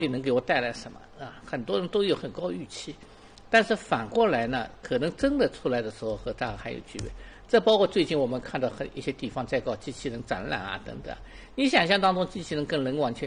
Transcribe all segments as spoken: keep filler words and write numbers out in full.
能给我带来什么啊？很多人都有很高预期，但是反过来呢，可能真的出来的时候和大家还有区别。这包括最近我们看到很一些地方在搞机器人展览啊等等。你想象当中，机器人跟人完全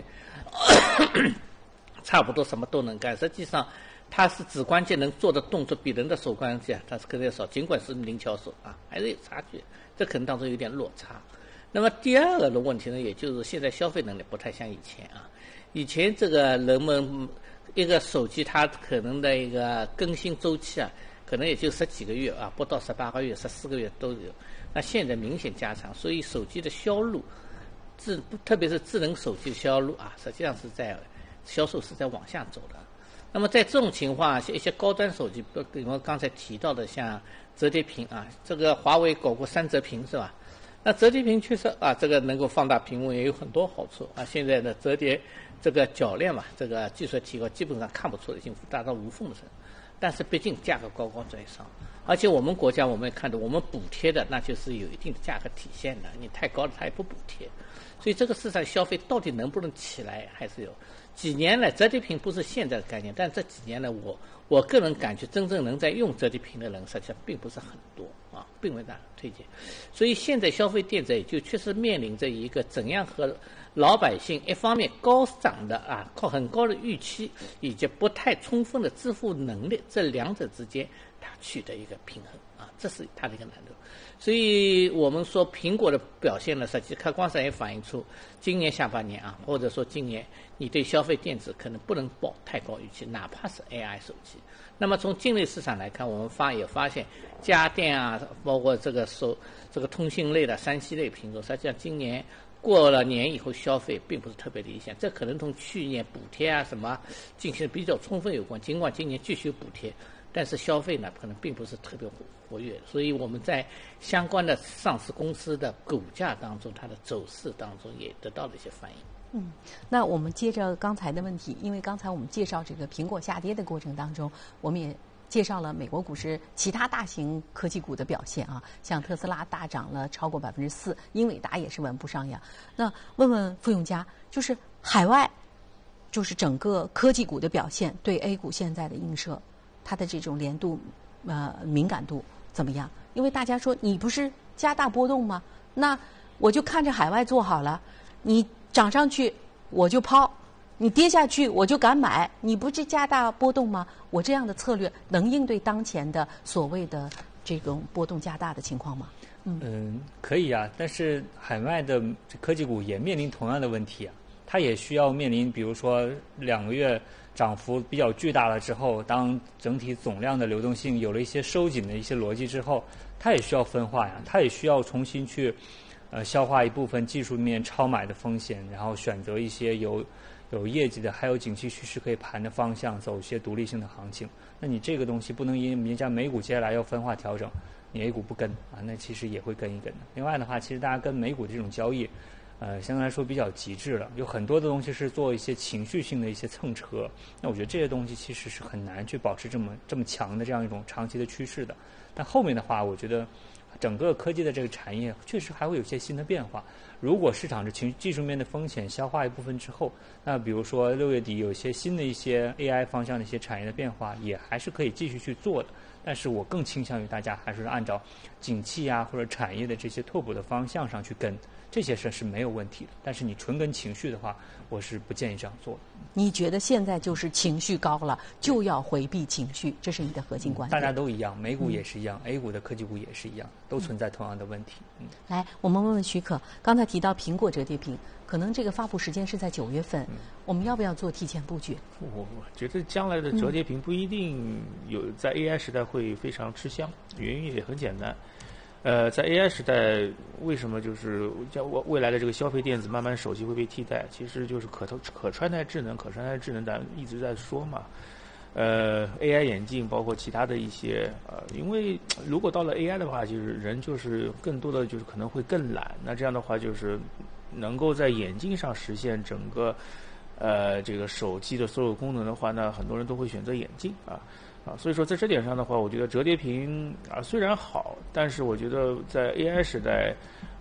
差不多，什么都能干。实际上，它是指关节能做的动作比人的手关节它是更加少，尽管是灵巧手啊，还是有差距。这可能当中有点落差。那么第二个的问题呢，也就是现在消费能力不太像以前啊。以前这个人们一个手机它可能的一个更新周期啊，可能也就十几个月啊，不到十八个月、十四个月都有。那现在明显加长，所以手机的销路，智特别是智能手机的销路啊，实际上是在销售是在往下走的。那么在这种情况下，一些高端手机，比如刚才提到的像折叠屏啊，这个华为搞过三折屏是吧？那折叠屏确实啊，这个能够放大屏幕也有很多好处啊。现在的折叠这个铰链嘛，这个技术提高，基本上看不出已经达到无缝的程度。但是毕竟价格高高在上，而且我们国家我们也看到，我们补贴的那就是有一定的价格体现的，你太高了它也不补贴。所以这个市场消费到底能不能起来，还是有几年来折叠屏不是现在的概念，但这几年来我我个人感觉真正能在用折叠屏的人实际上并不是很多啊，并未大推荐。所以现在消费电子也就确实面临着一个怎样和老百姓一方面高涨的啊靠很高的预期以及不太充分的支付能力这两者之间它取得一个平衡啊，这是它的一个难度。所以我们说苹果的表现呢，实际客观上也反映出今年下半年啊，或者说今年你对消费电子可能不能抱太高预期，哪怕是 A I 手机。那么从境内市场来看，我们发也发现家电啊，包括这个手这个通信类的三 C 类品种，实际上今年过了年以后消费并不是特别理想，这可能同去年补贴啊什么进行比较充分有关。尽管今年继续补贴，但是消费呢可能并不是特别活跃，所以我们在相关的上市公司的股价当中，它的走势当中也得到了一些反映。 嗯，那我们接着刚才的问题，因为刚才我们介绍这个苹果下跌的过程当中，我们也介绍了美国股市其他大型科技股的表现啊，像特斯拉大涨了超过百分之四，英伟达也是稳步上扬。那问问傅永嘉，就是海外，就是整个科技股的表现对 A 股现在的映射，它的这种连度、呃敏感度怎么样？因为大家说你不是加大波动吗？那我就看着海外做好了，你涨上去我就抛，你跌下去我就敢买，你不是加大波动吗？我这样的策略能应对当前的所谓的这种波动加大的情况吗？ 嗯, 嗯可以啊，但是海外的科技股也面临同样的问题啊，它也需要面临，比如说两个月涨幅比较巨大了之后，当整体总量的流动性有了一些收紧的一些逻辑之后，它也需要分化呀，它也需要重新去呃消化一部分技术面超买的风险，然后选择一些有有业绩的还有景气趋势可以盘的方向，走一些独立性的行情。那你这个东西不能因人家美股接下来要分化调整，你 A 股不跟啊，那其实也会跟一跟的。另外的话，其实大家跟美股这种交易呃，相对来说比较极致了，有很多的东西是做一些情绪性的一些蹭车。那我觉得这些东西其实是很难去保持这么这么强的这样一种长期的趋势的。但后面的话，我觉得整个科技的这个产业确实还会有些新的变化。如果市场的情技术面的风险消化一部分之后，那比如说六月底有一些新的一些 A I 方向的一些产业的变化，也还是可以继续去做的。但是我更倾向于大家还是按照景气啊或者产业的这些拓扑的方向上去跟，这些事是没有问题的。但是你纯跟情绪的话，我是不建议这样做的。 你觉得现在就是情绪高了，就要回避情绪，这是你的核心观点。 大家都一样，美股也是一样、嗯、A 股的科技股也是一样，都存在同样的问题。嗯， 来，我们问问许可，刚才提到苹果折叠屏，可能这个发布时间是在九月份、嗯，我们要不要做提前布局？ 我我觉得将来的折叠屏不一定有在 A I 时代会非常吃香，原因也很简单。呃，在 A I 时代，为什么就是将未来的这个消费电子慢慢手机会被替代？其实就是可可穿戴智能，可穿戴智能咱一直在说嘛。呃 ，A I 眼镜包括其他的一些呃，因为如果到了 A I 的话，就是人就是更多的就是可能会更懒，那这样的话就是能够在眼镜上实现整个呃这个手机的所有功能的话，那很多人都会选择眼镜啊。啊，所以说在这点上的话，我觉得折叠屏啊虽然好，但是我觉得在 A I 时代，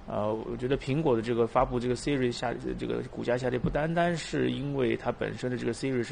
呃，我觉得苹果的这个发布这个 Siri 下这个股价下跌，不单单是因为它本身的这个 Siri 是